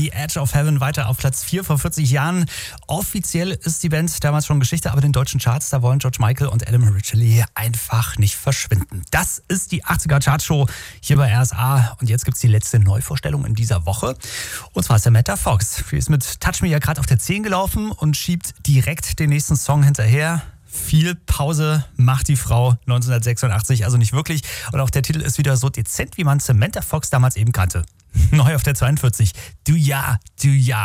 The Edge of Heaven weiter auf Platz 4 vor 40 Jahren. Offiziell ist die Band damals schon Geschichte, aber in den deutschen Charts, da wollen George Michael und Adam Ritchie einfach nicht verschwinden. Das ist die 80er Chartshow hier bei RSA und jetzt gibt's die letzte Neuvorstellung in dieser Woche. Und zwar ist der Samantha Fox. Sie ist mit Touch Me ja gerade auf der 10 gelaufen und schiebt direkt den nächsten Song hinterher. Viel Pause macht die Frau 1986, also nicht wirklich. Und auch der Titel ist wieder so dezent, wie man Samantha Fox damals eben kannte. Neu auf der 42. Du ja, du ja.